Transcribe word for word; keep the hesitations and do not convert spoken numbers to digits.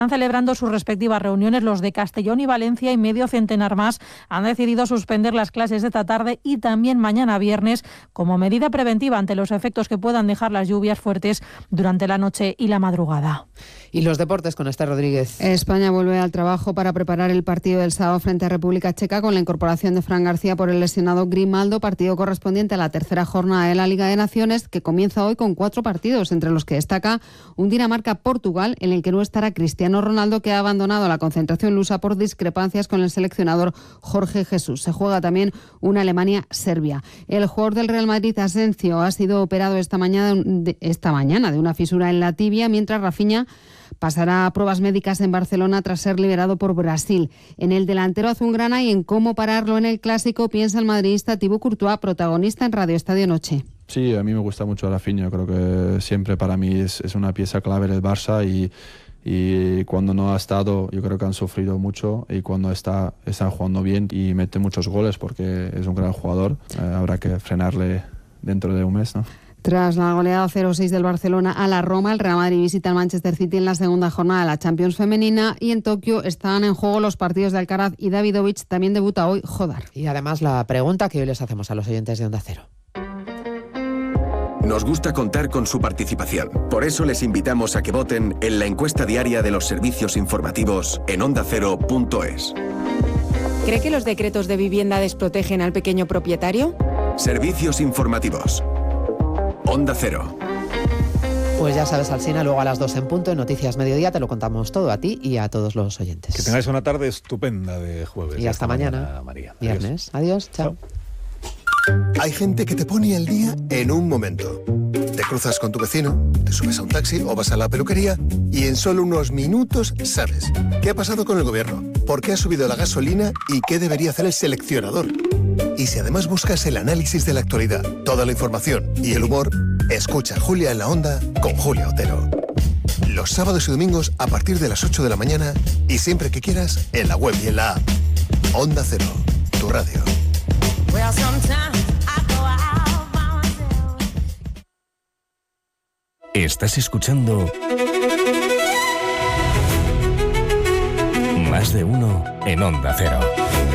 Están celebrando sus respectivas reuniones. Los de Castellón y Valencia y medio centenar más han decidido suspender las clases esta tarde y también mañana viernes como medida preventiva ante los efectos que puedan dejar las lluvias fuertes durante la noche y la madrugada. Y los deportes con Esther Rodríguez. España vuelve al trabajo para preparar el partido del sábado frente a República Checa con la incorporación de Fran García por el lesionado Grimaldo, partido correspondiente a la tercera jornada de la Liga de Naciones, que comienza hoy con cuatro partidos, entre los que destaca un Dinamarca-Portugal, en el que no estará Cristiano Ronaldo, que ha abandonado la concentración lusa por discrepancias con el seleccionador Jorge Jesús. Se juega también una Alemania-Serbia. El jugador del Real Madrid, Asensio, ha sido operado esta mañana de, esta mañana de una fisura en la tibia, mientras Rafinha pasará a pruebas médicas en Barcelona tras ser liberado por Brasil. En el delantero azulgrana y en cómo pararlo en el Clásico piensa el madridista Thibaut Courtois, protagonista en Radio Estadio Noche. Sí, a mí me gusta mucho Rafinha. Creo que siempre para mí es, es una pieza clave del Barça y y cuando no ha estado yo creo que han sufrido mucho, y cuando está están jugando bien y mete muchos goles porque es un gran jugador. Eh, habrá que frenarle dentro de un mes, ¿no? Tras la goleada cero seis del Barcelona a la Roma, el Real Madrid visita el Manchester City en la segunda jornada de la Champions femenina, y en Tokio están en juego los partidos de Alcaraz y Davidovich. También debuta hoy Jodar. Y además la pregunta que hoy les hacemos a los oyentes de Onda Cero. Nos gusta contar con su participación. Por eso les invitamos a que voten en la encuesta diaria de los servicios informativos en onda cero punto es. ¿Cree que los decretos de vivienda desprotegen al pequeño propietario? Servicios informativos. Onda Cero. Pues ya sabes, Alsina, luego a las dos en punto, en Noticias Mediodía, te lo contamos todo a ti y a todos los oyentes. Que tengáis una tarde estupenda de jueves. Y hasta, hasta mañana, mañana, María. Viernes. Adiós, Adiós chao. chao. Hay gente que te pone el día en un momento. Te cruzas con tu vecino, te subes a un taxi o vas a la peluquería y en solo unos minutos sabes qué ha pasado con el gobierno, por qué ha subido la gasolina y qué debería hacer el seleccionador. Y si además buscas el análisis de la actualidad, toda la información y el humor, escucha Julia en la Onda con Julia Otero. Los sábados y domingos a partir de las ocho de la mañana y siempre que quieras en la web y en la app. Onda Cero, tu radio. Estás escuchando Más de Uno en Onda Cero.